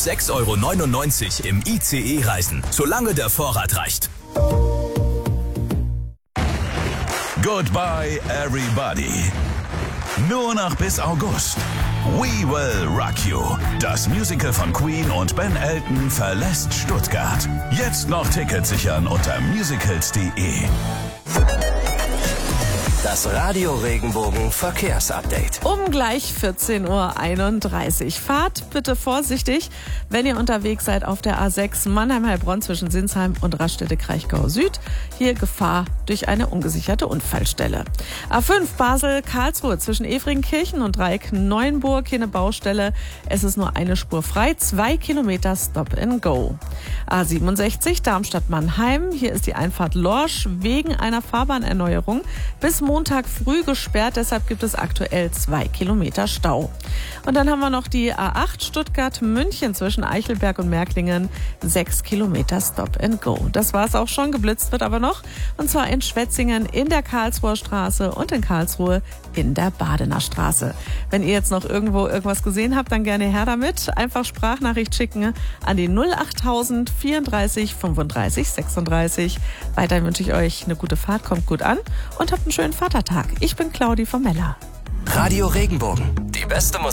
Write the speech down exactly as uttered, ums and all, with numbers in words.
sechs Euro neunundneunzig im I C E reisen, solange der Vorrat reicht. Goodbye, everybody. Nur noch bis August. We Will Rock You. Das Musical von Queen und Ben Elton verlässt Stuttgart. Jetzt noch Tickets sichern unter musicals punkt de. Das Radio Regenbogen Verkehrsupdate. Um gleich vierzehn Uhr einunddreißig. Fahrt bitte vorsichtig, wenn ihr unterwegs seid auf der A sechs Mannheim-Heilbronn zwischen Sinsheim und Raststätte-Kraichgau Süd. Hier Gefahr durch eine ungesicherte Unfallstelle. A fünf Basel-Karlsruhe zwischen Efringkirchen und Dreieck-Neuenburg. Hier eine Baustelle. Es ist nur eine Spur frei. Zwei Kilometer Stop and Go. A siebenundsechzig Darmstadt-Mannheim. Hier ist die Einfahrt Lorsch wegen einer Fahrbahnerneuerung bis Montag früh gesperrt, deshalb gibt es aktuell zwei Kilometer Stau. Und dann haben wir noch die A acht Stuttgart-München zwischen Eichelberg und Märklingen, sechs Kilometer Stop and Go. Das war es auch schon, geblitzt wird aber noch, und zwar in Schwetzingen in der Karlsruher Straße und in Karlsruhe in der Badener Straße. Wenn ihr jetzt noch irgendwo irgendwas gesehen habt, dann gerne her damit. Einfach Sprachnachricht schicken an die null achttausend vierunddreißig fünfunddreißig sechsunddreißig. Weiterhin wünsche ich euch eine gute Fahrt, kommt gut an und habt einen schönen Vatertag. Ich bin Claudi von Meller. Radio Regenbogen. Die beste Musik.